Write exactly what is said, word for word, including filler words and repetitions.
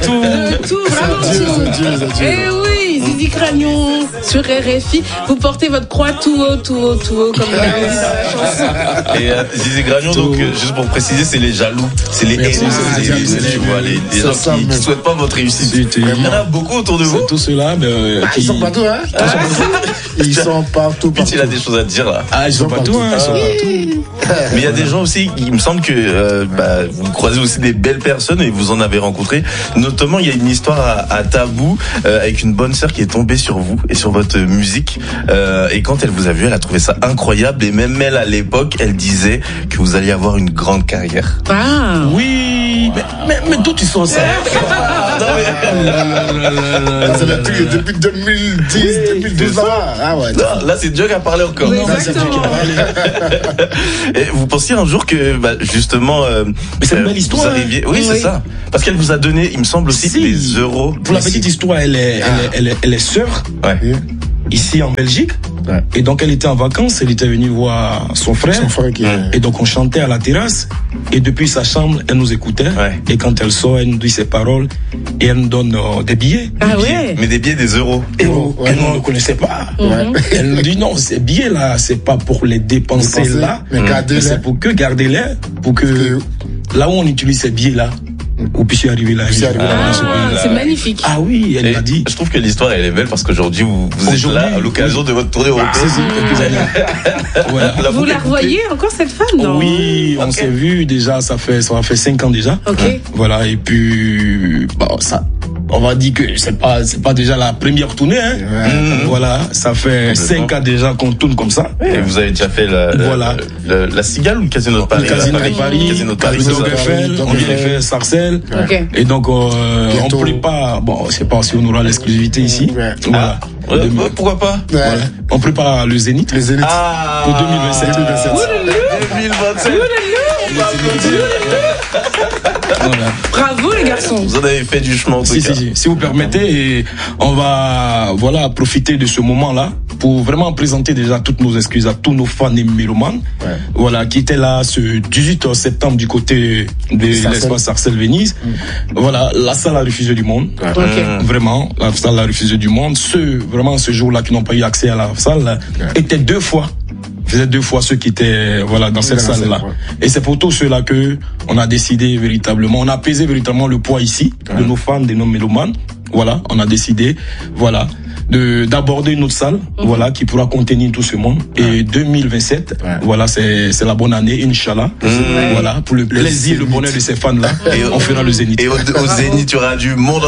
tout. De tout, vraiment tout. Eh oui, Zizi Cragnon sur R F I. Vous portez votre croix tout haut, tout haut, tout haut, comme on dit dans la chanson. Et euh, Zizi Cragnon, donc, euh, juste pour préciser, c'est les jaloux. C'est les haineux. C'est les, les, tu vois, les, les gens ça, qui ne souhaitent pas votre réussite. Il y en a beaucoup autour de vous. C'est tout cela, mais. Euh, ah, qui... Ils sont partout, hein. Ah, ils sont partout. Puis il a des choses à dire, là. Ah, ils sont partout, hein. Ils sont partout. Mais il y a des gens aussi, il me semble que euh, bah, vous croisez aussi des belles personnes et vous en avez rencontré. Notamment, il y a une histoire à, à Tabou euh, avec une bonne sœur qui est tombée sur vous et sur votre musique. Euh, et quand elle vous a vu, elle a trouvé ça incroyable. Et même elle, à l'époque, elle disait que vous alliez avoir une grande carrière. Ah oui, mais, mais, mais d'où tu sens ça? C'est le truc depuis deux mille dix, deux mille douze là. Ah ouais. Non, là, c'est Dieu qui a parlé encore. Oui, exactement. Et vous pensiez un jour que, bah, justement, euh, mais c'est une belle histoire. Vous arriviez... Oui, oui. c'est ça. Parce qu'elle vous a donné, il me semble aussi, si. des euros. Pour la petite histoire, elle est, ah. elle est, elle est, elle est sœur. Ouais. Ici en Belgique. Ouais. Et donc elle était en vacances, elle était venue voir son frère. Son frère qui... Et donc on chantait à la terrasse. Et depuis sa chambre, elle nous écoutait. Ouais. Et quand elle sort, elle nous dit ses paroles. Et elle nous donne euh, des billets. Ah des ouais. Billets. Mais des billets, des euros. Euros. Ouais, nous on ne connaissait pas. Mm-hmm. Elle nous dit non, ces billets là, c'est pas pour les dépenser, dépenser là. Mais mmh. gardez-les. C'est pour que garder-les. Pour que, que là où on utilise ces billets là. Vous puissiez arriver là. Ah, ah, c'est magnifique. Ah oui, elle m'a dit. Je trouve que l'histoire elle est belle parce qu'aujourd'hui vous, vous êtes là à l'occasion oui. de votre tournée européenne. Ah, voilà. Vous la revoyez encore cette femme, non? Oui, on okay. s'est vu déjà, ça fait ça fait cinq ans déjà. Ok. Voilà et puis bon ça. On va dire que c'est pas c'est pas déjà la première tournée hein. Mmh. Voilà, ça fait cinq ans déjà qu'on tourne comme ça. Et vous avez déjà fait la la, voilà. la, la, la Cigale ou le Casino de Paris? Le Casino de Paris, Casino de Paris, Casino de Eiffel, on vient de faire Sarcelles. Okay. Et donc euh, on prépare bon, je sais pas si on aura l'exclusivité ici. Ouais. Voilà. Ah. Ouais, pourquoi pas? Ouais. Voilà. On prépare le Zénith. Le Zénith. Ah. Pour deux mille vingt-sept. deux mille vingt-sept. Voilà. Bravo les garçons. Vous en avez fait du chemin en tout si, cas. Si, si, si vous permettez, on va voilà profiter de ce moment-là pour vraiment présenter déjà toutes nos excuses à tous nos fans et mélomanes, ouais. Voilà, qui étaient là ce dix-huit septembre du côté de l'espace Sarcelles Venise. Mm. Voilà, la salle a refusé du monde. Ouais. Okay. Vraiment, la salle a refusé du monde. Ceux vraiment ce jour-là qui n'ont pas eu accès à la salle ouais. étaient deux fois. Faisait deux fois ceux qui étaient voilà dans cette salle là ouais. Et c'est pour tous ceux-là que on a décidé véritablement, on a pesé véritablement le poids ici ouais. de nos fans, de nos mélomanes. Voilà, on a décidé voilà de d'aborder une autre salle mm-hmm. voilà qui pourra contenir tout ce monde ouais. Et deux mille vingt-sept ouais. Voilà c'est c'est la bonne année Inch'Allah mm-hmm. Voilà pour le plaisir, le bonheur de ces fans là et on fera le Zénith. Et au, au Zénith il y aura du monde.